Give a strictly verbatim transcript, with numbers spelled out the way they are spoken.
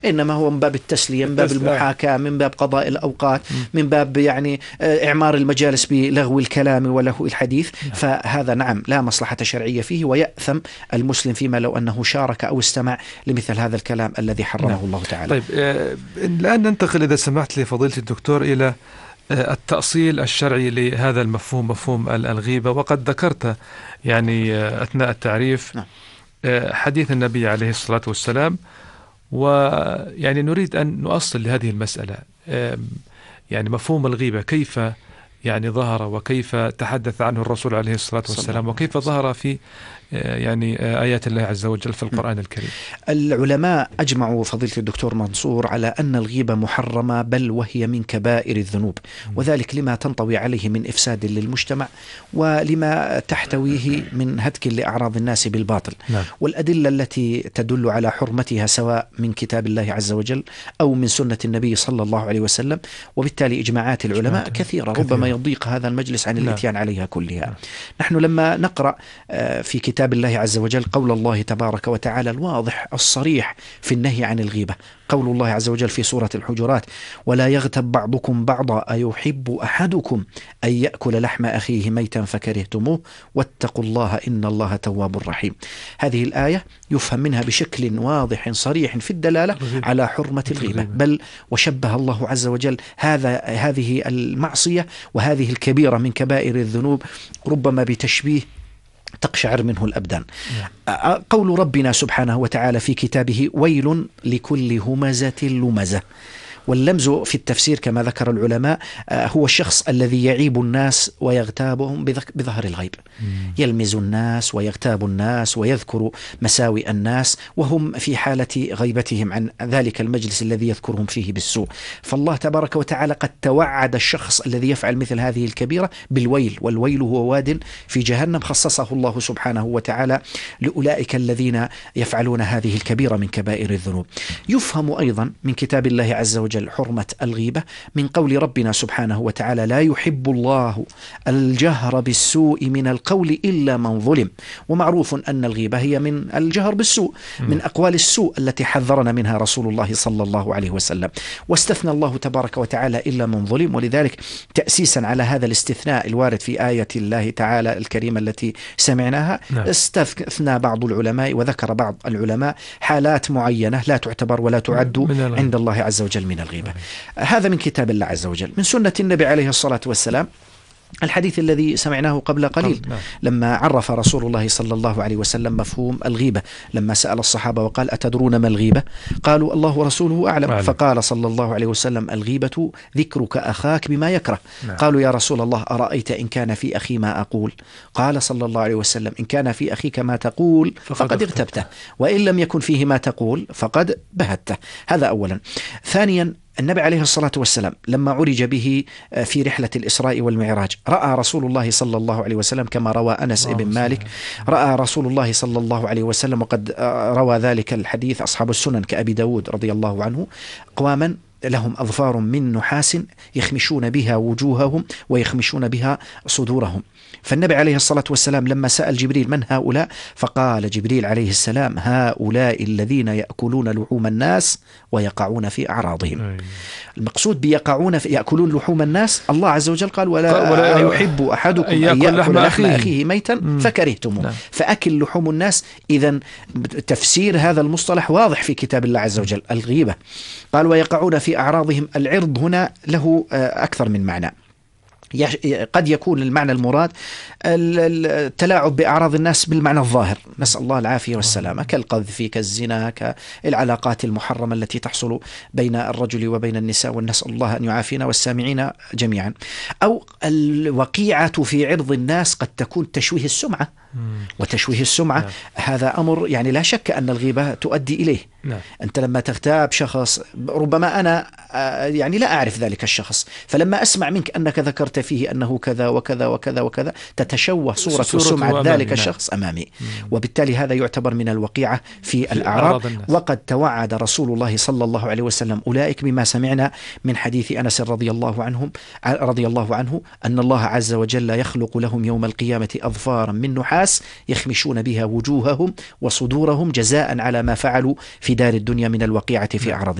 إنما هو من باب التسلية، من باب المحاكاة، من باب قضاء الأوقات، من باب يعني إعمار المجالس بلغو الكلام ولهو الحديث. فهذا نعم لا مصلحة شرعية فيه، ويأثم المسلم فيما لو أنه شارك أو استمع لمثل هذا الكلام الذي حرمه نعم. الله تعالى. طيب الآن ننتقل إذا سمحت لي فضيلة الدكتور إلى التأصيل الشرعي لهذا المفهوم، مفهوم الغيبة. وقد ذكرت يعني أثناء التعريف نعم. حديث النبي عليه الصلاة والسلام، ويعني نريد أن نؤصل لهذه المسألة، يعني مفهوم الغيبة كيف يعني ظهر، وكيف تحدث عنه الرسول عليه الصلاة والسلام، وكيف ظهر في يعني آيات الله عز وجل في القرآن الكريم. العلماء أجمعوا فضيلة الدكتور منصور على أن الغيبة محرمة، بل وهي من كبائر الذنوب، وذلك لما تنطوي عليه من إفساد للمجتمع، ولما تحتويه من هتك لأعراض الناس بالباطل. نعم. والأدلة التي تدل على حرمتها سواء من كتاب الله عز وجل أو من سنة النبي صلى الله عليه وسلم، وبالتالي إجماعات العلماء كثيرة، ربما يضيق هذا المجلس عن الاتيان عليها كلها. نعم. نحن لما نقرأ في كتاب كتاب الله عز وجل قول الله تبارك وتعالى الواضح الصريح في النهي عن الغيبة، قول الله عز وجل في سورة الحجرات: ولا يغتب بعضكم بعضا أيحب أحدكم أن يأكل لحم أخيه ميتا فكرهتموه واتقوا الله إن الله تواب رحيم. هذه الآية يفهم منها بشكل واضح صريح في الدلالة على حرمة الغيبة، بل وشبه الله عز وجل هذا هذه المعصية وهذه الكبيرة من كبائر الذنوب ربما بتشبيه تقشعر منه الأبدان. قول ربنا سبحانه وتعالى في كتابه: ويل لكل همزة لمزة. واللمز في التفسير كما ذكر العلماء هو الشخص الذي يعيب الناس ويغتابهم بظهر الغيب، يلمز الناس ويغتاب الناس ويذكر مساوئ الناس وهم في حالة غيبتهم عن ذلك المجلس الذي يذكرهم فيه بالسوء. فالله تبارك وتعالى قد توعد الشخص الذي يفعل مثل هذه الكبيرة بالويل، والويل هو واد في جهنم خصصه الله سبحانه وتعالى لأولئك الذين يفعلون هذه الكبيرة من كبائر الذنوب. يفهم أيضا من كتاب الله عز وجل حرمة الغيبة من قول ربنا سبحانه وتعالى: لا يحب الله الجهر بالسوء من القول إلا من ظلم. ومعروف أن الغيبة هي من الجهر بالسوء، من أقوال السوء التي حذرنا منها رسول الله صلى الله عليه وسلم، واستثنى الله تبارك وتعالى إلا من ظلم. ولذلك تأسيسا على هذا الاستثناء الوارد في آية الله تعالى الكريمة التي سمعناها، نعم. استثنى بعض العلماء وذكر بعض العلماء حالات معينة لا تعتبر ولا تعد عند الله عز وجل من الغيبة. هذا من كتاب الله عز وجل. من سنة النبي عليه الصلاة والسلام الحديث الذي سمعناه قبل قليل لما عرف رسول الله صلى الله عليه وسلم مفهوم الغيبة، لما سأل الصحابة وقال: أتدرون ما الغيبة؟ قالوا: الله ورسوله أعلم. أعلم. فقال صلى الله عليه وسلم: الغيبة ذكرك أخاك بما يكره. نعم. قالوا: يا رسول الله أرأيت إن كان في أخي ما أقول؟ قال صلى الله عليه وسلم: إن كان في أخيك ما تقول فقد اغتبته، وإن لم يكن فيه ما تقول فقد بهته. هذا أولا. ثانيا، النبي عليه الصلاة والسلام لما عرج به في رحلة الإسراء والمعراج رأى رسول الله صلى الله عليه وسلم كما روى أنس بن مالك، رأى رسول الله صلى الله عليه وسلم، وقد روى ذلك الحديث أصحاب السنن كأبي داود رضي الله عنه، أقواما لهم أظفار من نحاس يخمشون بها وجوههم ويخمشون بها صدورهم. فالنبي عليه الصلاة والسلام لما سأل جبريل: من هؤلاء؟ فقال جبريل عليه السلام: هؤلاء الذين يأكلون لحوم الناس ويقعون في أعراضهم. المقصود بيقعون في يأكلون لحوم الناس، الله عز وجل قال: ولا, ولا يحب أحدكم أن يأكل لحم أخيه, أخيه ميتا فكرهتموه. نعم. فأكل لحوم الناس، إذن تفسير هذا المصطلح واضح في كتاب الله عز وجل. الغيبة قال: ويقعون في أعراضهم. العرض هنا له أكثر من معنى. قد يكون المعنى المراد التلاعب بأعراض الناس بالمعنى الظاهر، نسأل الله العافية والسلامة، كالقذف، كالزنا، كالعلاقات المحرمة التي تحصل بين الرجل وبين النساء، ونسأل الله أن يعافينا والسامعين جميعا. أو الوقيعة في عرض الناس قد تكون تشويه السمعة، وتشويه السمعة نعم. هذا أمر يعني لا شك أن الغيبة تؤدي إليه. نعم. أنت لما تغتاب شخص، ربما أنا يعني لا أعرف ذلك الشخص، فلما أسمع منك أنك ذكرت فيه أنه كذا وكذا وكذا وكذا تتشوه صورة وسمعة ذلك الشخص أمامي، وبالتالي هذا يعتبر من الوقيعة في الأعراض. وقد توعد رسول الله صلى الله عليه وسلم أولئك بما سمعنا من حديث أنس رضي الله عنهم رضي الله عنه أن الله عز وجل يخلق لهم يوم القيامة أظفارا من نحاس يخمشون بها وجوههم وصدورهم جزاء على ما فعلوا في دار الدنيا من الوقيعة في أعراض